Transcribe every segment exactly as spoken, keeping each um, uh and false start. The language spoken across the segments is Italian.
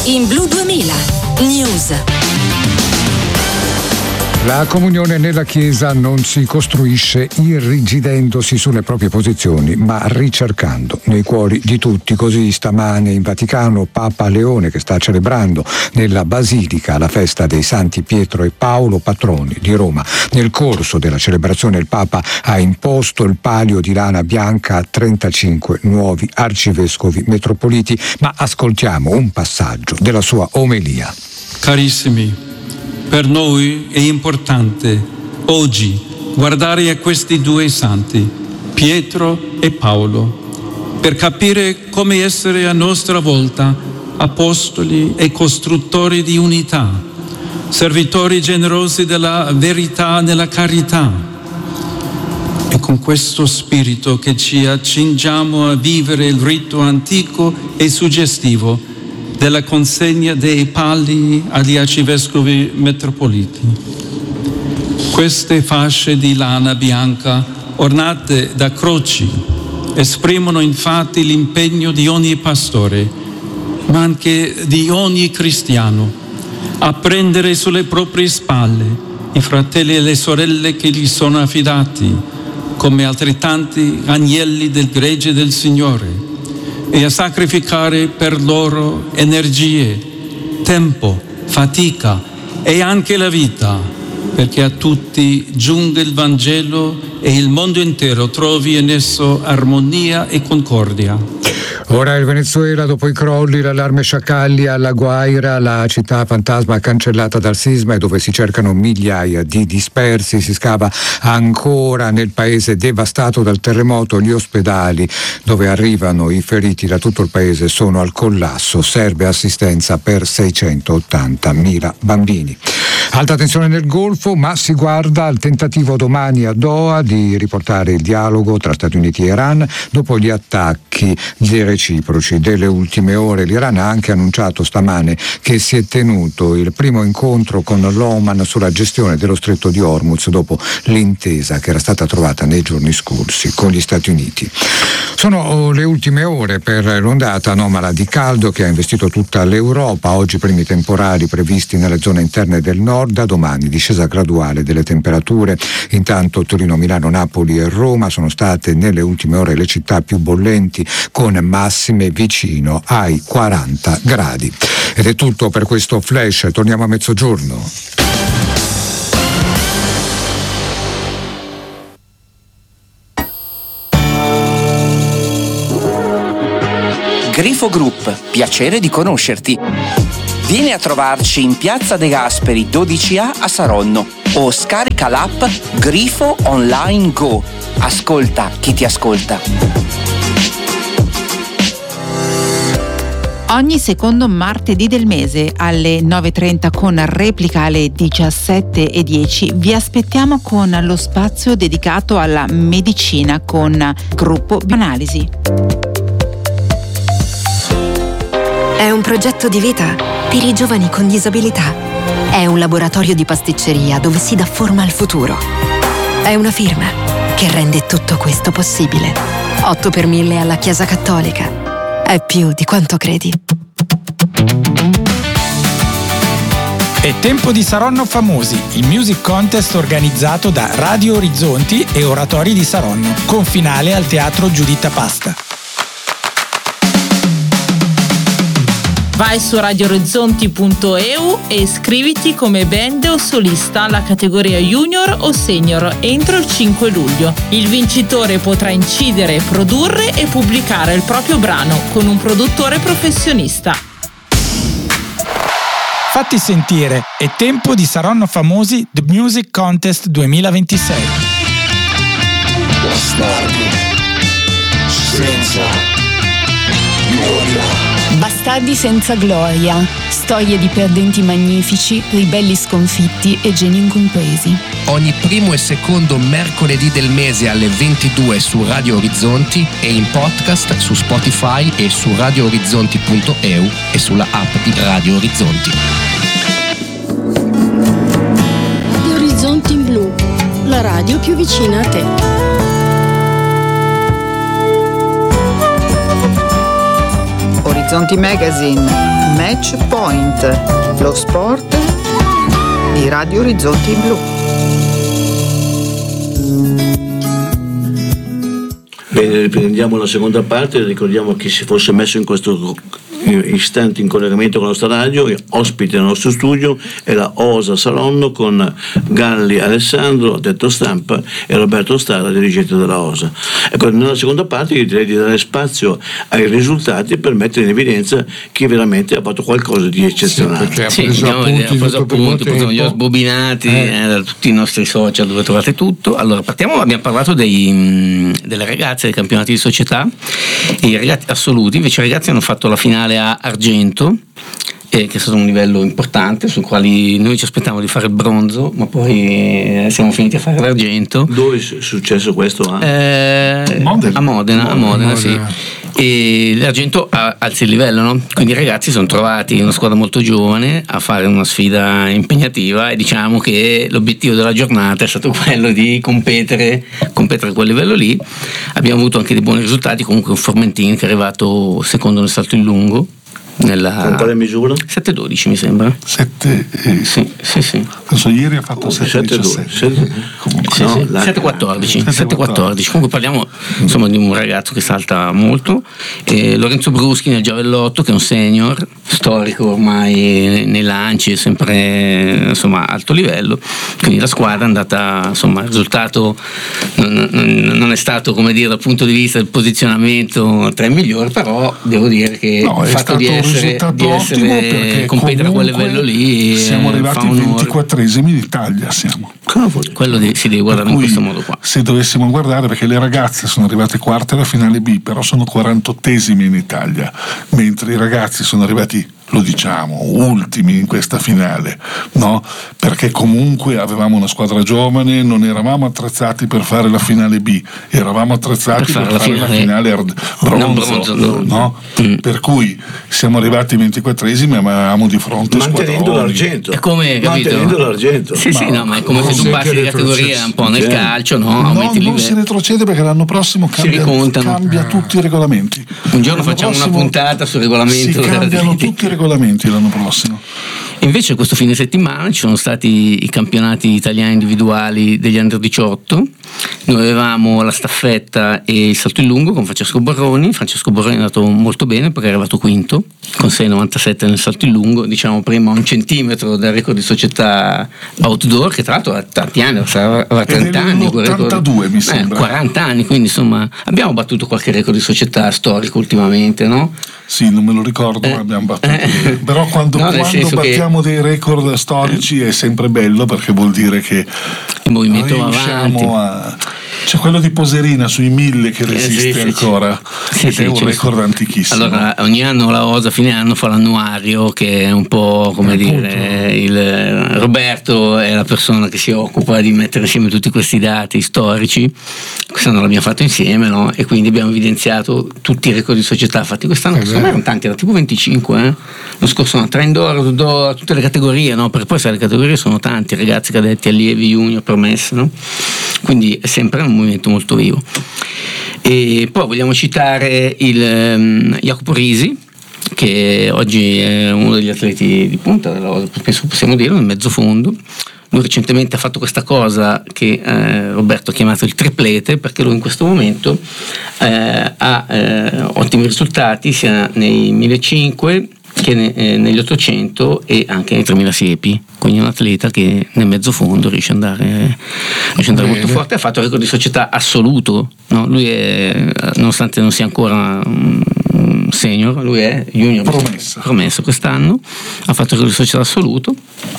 In Blu duemila News. La comunione nella Chiesa non si costruisce irrigidendosi sulle proprie posizioni, ma ricercando nei cuori di tutti. Così stamane in Vaticano Papa Leone, che sta celebrando nella Basilica la festa dei Santi Pietro e Paolo, patroni di Roma. Nel corso della celebrazione il Papa ha imposto il palio di lana bianca a trentacinque nuovi arcivescovi metropoliti, ma ascoltiamo un passaggio della sua omelia. Carissimi, per noi è importante oggi guardare a questi due santi, Pietro e Paolo, per capire come essere a nostra volta apostoli e costruttori di unità, servitori generosi della verità nella carità. È con questo spirito che ci accingiamo a vivere il rito antico e suggestivo della consegna dei palli agli arcivescovi metropoliti. Queste fasce di lana bianca ornate da croci esprimono infatti l'impegno di ogni pastore, ma anche di ogni cristiano, a prendere sulle proprie spalle i fratelli e le sorelle che gli sono affidati, come altrettanti agnelli del gregge del Signore, e a sacrificare per loro energie, tempo, fatica e anche la vita, perché a tutti giunga il Vangelo e il mondo intero trovi in esso armonia e concordia. Ora il Venezuela, dopo i crolli, l'allarme sciacalli alla Guaira, la città fantasma cancellata dal sisma e dove si cercano migliaia di dispersi, si scava ancora nel paese devastato dal terremoto. Gli ospedali dove arrivano i feriti da tutto il paese sono al collasso, serve assistenza per seicentottantamila bambini. Alta tensione nel Golfo, ma si guarda al tentativo domani a Doha di riportare il dialogo tra Stati Uniti e Iran dopo gli attacchi reciproci delle ultime ore. L'Iran ha anche annunciato stamane che si è tenuto il primo incontro con l'Oman sulla gestione dello stretto di Hormuz dopo l'intesa che era stata trovata nei giorni scorsi con gli Stati Uniti. Sono le ultime ore per l'ondata anomala di caldo che ha investito tutta l'Europa. Oggi primi temporali previsti nelle zone interne del nord, da domani discesa graduale delle temperature. Intanto Torino, Milano, Napoli e Roma sono state nelle ultime ore le città più bollenti, con massime vicino ai quaranta gradi. Ed è tutto per questo flash, torniamo a mezzogiorno. Grifo Group, piacere di conoscerti. Vieni a trovarci in Piazza De Gasperi dodici A a Saronno o scarica l'app Grifo Online Go. Ascolta chi ti ascolta. Ogni secondo martedì del mese alle nove e trenta con replica alle diciassette e dieci vi aspettiamo con lo spazio dedicato alla medicina con Gruppo Bioanalisi. È un progetto di vita per i giovani con disabilità. È un laboratorio di pasticceria dove si dà forma al futuro. È una firma che rende tutto questo possibile. otto per mille alla Chiesa Cattolica. È più di quanto credi. È tempo di Saronno Famosi, il music contest organizzato da Radio Orizzonti e Oratori di Saronno, con finale al Teatro Giuditta Pasta. Vai su radio orizzonti punto e u e iscriviti come band o solista alla categoria junior o senior entro il cinque luglio. Il vincitore potrà incidere, produrre e pubblicare il proprio brano con un produttore professionista. Fatti sentire, è tempo di Saronno Famosi The Music Contest duemilaventisei. Bastardi senza gloria. Bastardi senza gloria, storie di perdenti magnifici, ribelli sconfitti e geni incompresi. Ogni primo e secondo mercoledì del mese alle ventidue su Radio Orizzonti e in podcast su Spotify e su radio orizzonti punto e u e sulla app di Radio Orizzonti. Radio Orizzonti in blu, la radio più vicina a te. Orizzonti Magazine, Match Point, lo sport di Radio Orizzonti Blu. Bene, riprendiamo la seconda parte. Ricordiamo chi si fosse messo in questo istante in collegamento con la nostra radio, ospite del nostro studio è la Osa Saronno con Galli Alessandro, detto Stampa, e Roberto Stara, dirigente della Osa. Ecco, nella seconda parte io direi di dare spazio ai risultati per mettere in evidenza chi veramente ha fatto qualcosa di eccezionale. Sì, abbiamo preso appunti, li ho sbobinati eh. Eh, da tutti i nostri social dove trovate tutto. Allora partiamo, abbiamo parlato dei, delle ragazze dei campionati di società, e i ragazzi assoluti, invece i ragazzi hanno fatto la finale a argento, eh, che è stato un livello importante sul quale noi ci aspettavamo di fare il bronzo, ma poi eh, siamo finiti a fare l'argento. Dove è successo questo? Eh, Modena. A Modena, a Modena, sì. E l'argento alza il livello, no? Quindi i ragazzi sono trovati in una squadra molto giovane a fare una sfida impegnativa, e diciamo che l'obiettivo della giornata è stato quello di competere competere a quel livello lì. Abbiamo avuto anche dei buoni risultati, comunque un Formentin che è arrivato secondo nel salto in lungo. Nella... Con quale misura? sette dodici mi sembra. sette eh, sì, sì, sì. Penso ieri ha fatto sette diciassette. Sì, no, sì. sette quattordici. sette quattordici. Comunque parliamo insomma di un ragazzo che salta molto. E Lorenzo Bruschi nel giavellotto, che è un senior storico ormai nei lanci, sempre insomma alto livello. Quindi la squadra è andata, insomma, il risultato non, non, non è stato, come dire, dal punto di vista del posizionamento tra i migliori, però devo dire che no, il fatto di essere, di essere competere a quel livello lì siamo arrivati ventiquattresimi in Italia, siamo cavoli, quello di, si deve guardare in questo modo qua. Se dovessimo guardare, perché le ragazze sono arrivate quarte alla finale B, però sono quarantottesimi in Italia, mentre i ragazzi sono arrivati, lo diciamo, ultimi in questa finale, no? Perché comunque avevamo una squadra giovane, non eravamo attrezzati per fare la finale B, eravamo attrezzati per, per fare la finale, la finale bronzo, bronzo no? no? Mm. Per cui siamo arrivati ventiquattresimi, ma avevamo di fronte mantenendo l'argento. È come, mantenendo l'argento. Sì, sì, no, ma è come se tu passi di categoria un po' nel calcio, no? No, non si retrocede perché l'anno prossimo cambia, cambia tutti i regolamenti. Un giorno l'anno facciamo una puntata sul regolamento. Si cambiano tutti i regolamenti l'anno prossimo. Invece questo fine settimana ci sono stati i campionati italiani individuali degli under diciotto. Noi avevamo la staffetta e il salto in lungo con Francesco Borroni. Francesco Borroni è andato molto bene perché è arrivato quinto con sei virgola novantasette nel salto in lungo, diciamo prima un centimetro dal record di società outdoor, che tra l'altro ha tanti anni, aveva trenta anni, ottantadue mi sembra, eh, quaranta anni, quindi insomma abbiamo battuto qualche record di società storico ultimamente, no? Sì, non me lo ricordo, eh, ma abbiamo battuto eh, però quando, no, quando battiamo che... dei record storici è sempre bello, perché vuol dire che il movimento va avanti. A... C'è quello di Poserina sui mille che resiste eh, sì, ancora, sì, ed sì, è un sì, record sì. antichissimo. Allora ogni anno la Osa a fine anno fa l'annuario, che è un po' come eh, dire il Roberto è la persona che si occupa di mettere insieme tutti questi dati storici. Quest'anno l'abbiamo fatto insieme, no? E quindi abbiamo evidenziato tutti i record di società fatti quest'anno, che secondo me erano tanti, erano tipo venticinque, eh? L'anno scorso no, tra indoor, outdoor, tutte le categorie, no? Perché poi sai, le categorie sono tanti, ragazzi, cadetti, allievi, junior, promesse, no? Quindi è sempre un movimento molto vivo. E poi vogliamo citare il um, Jacopo Risi, che oggi è uno degli atleti di punta della, penso possiamo dire, nel mezzo fondo. Lui recentemente ha fatto questa cosa che eh, Roberto ha chiamato il triplete, perché lui in questo momento eh, ha eh, ottimi risultati sia nei millecinquecento che ne, eh, negli ottocento e anche nei tremila siepi. Quindi è un atleta che nel mezzo fondo riesce ad andare, riesce ad andare molto forte. Ha fatto il record di società assoluto, no? Lui è, nonostante non sia ancora um, senior, lui è junior promessa. promesso quest'anno, ha fatto il record di società assoluto.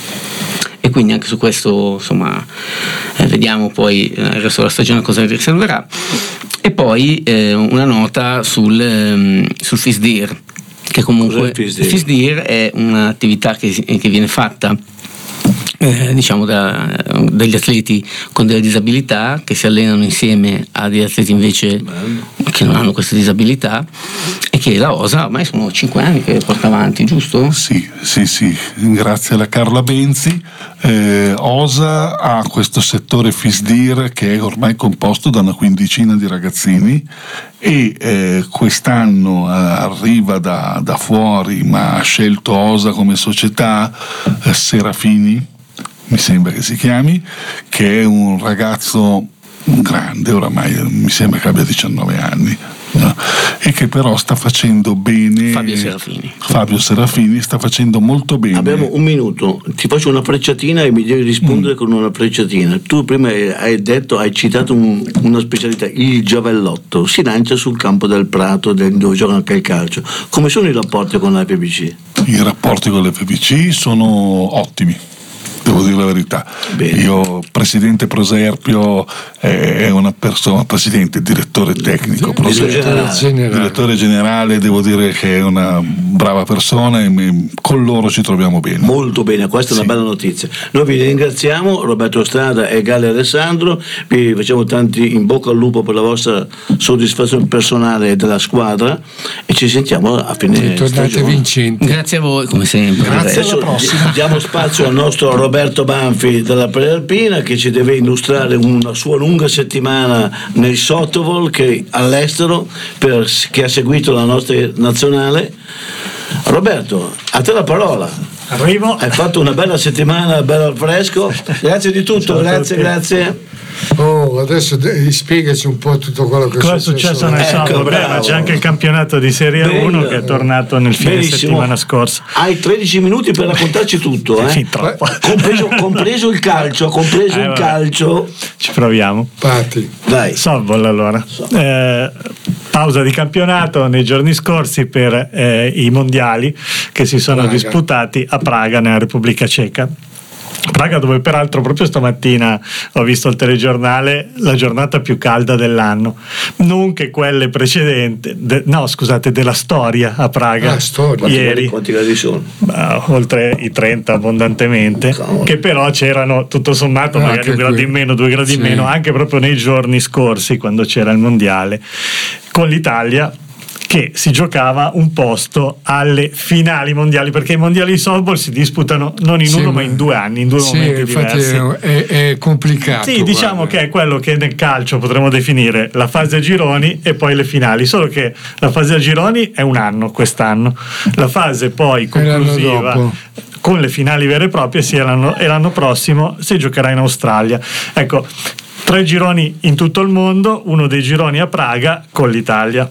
E quindi anche su questo insomma eh, vediamo poi eh, il resto della stagione cosa riserverà. E poi eh, una nota sul, ehm, sul FISDIR, che comunque il FISDIR? FISDIR è un'attività che, che viene fatta Eh, diciamo da, degli atleti con delle disabilità che si allenano insieme a degli atleti invece Bello. Che non hanno queste disabilità, e che la O S A ormai sono cinque anni che porta avanti, giusto? Sì, sì, sì, grazie alla Carla Benzi. eh, O S A ha questo settore FISDIR che è ormai composto da una quindicina di ragazzini, e eh, quest'anno eh, arriva da, da fuori, ma ha scelto O S A come società, eh, Serafini mi sembra che si chiami, che è un ragazzo grande, oramai mi sembra che abbia diciannove anni, no? E che però sta facendo bene. Fabio Serafini. Fabio Serafini sta facendo molto bene. Abbiamo un minuto, ti faccio una frecciatina e mi devi rispondere mm. con una frecciatina. Tu prima hai detto, hai citato un, una specialità, il giavellotto, si lancia sul campo del Prato dove gioca anche il calcio. Come sono i rapporti con l'F B C? I rapporti con l'F B C sono ottimi, devo dire la verità. Bene. Io, presidente Proserpio, eh, è una persona, presidente, direttore tecnico, direttore generale. direttore generale, devo dire che è una brava persona e con loro ci troviamo bene. Molto bene, questa sì. È una bella notizia. Noi vi ringraziamo, Roberto Strada e Gale Alessandro, vi facciamo tanti in bocca al lupo per la vostra soddisfazione personale e della squadra, e ci sentiamo a fine tornate vincenti. Grazie a voi come sempre. Grazie, alla prossima. Diamo spazio al nostro Roberto Banfi della Prealpina, che ci deve illustrare una sua lunga settimana nel softball che all'estero, per, che ha seguito la nostra nazionale. Roberto, a te la parola. Arrivo. Hai fatto una bella settimana, bella al fresco. Grazie di tutto. Ciao, grazie, grazie. Oh, adesso spiegaci un po' tutto quello che cosa è successo, successo nel ecco, Beh, c'è anche il campionato di Serie Bello. uno che è tornato nel fine Benissimo. settimana scorsa. Hai tredici minuti per raccontarci tutto, eh? Sì, troppo. Compreso, compreso il calcio, compreso eh, il calcio. Ci proviamo. Parti. Dai. Softball allora. Eh, pausa di campionato nei giorni scorsi per eh, i mondiali che si sono Praga. disputati a Praga, nella Repubblica Ceca. Praga, dove peraltro proprio stamattina ho visto il telegiornale, la giornata più calda dell'anno, non che quelle precedenti, de, no scusate, della storia a Praga, ah, storia. ieri, quanti gradi sono? Uh, oltre i trenta abbondantemente, Cavolo. Che però c'erano tutto sommato magari anche un grado qui. in meno, due gradi sì. in meno, anche proprio nei giorni scorsi quando c'era il mondiale, con l'Italia che si giocava un posto alle finali mondiali, perché i mondiali di softball si disputano non in sì, uno ma in due anni, in due sì, momenti infatti diversi. È, è complicato. Sì, diciamo guarda. che è quello che nel calcio potremmo definire la fase a gironi e poi le finali, solo che la fase a gironi è un anno quest'anno, la fase poi conclusiva con le finali vere e proprie sì, e l'anno, e l'anno prossimo si giocherà in Australia. Ecco, tre gironi in tutto il mondo, uno dei gironi a Praga con l'Italia.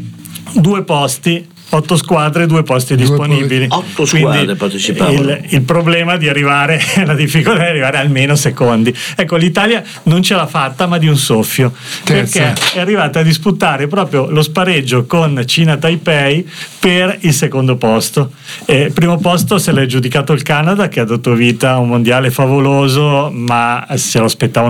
Due posti, otto squadre, due posti due disponibili. Otto squadre partecipavano. Il, il problema di arrivare, la difficoltà di arrivare almeno secondi. Ecco, l'Italia non ce l'ha fatta, ma di un soffio. Terza. Perché è arrivata a disputare proprio lo spareggio con Cina Taipei per il secondo posto. Eh, primo posto se l'è giudicato il Canada, che ha dato vita a un mondiale favoloso, ma se lo aspettavano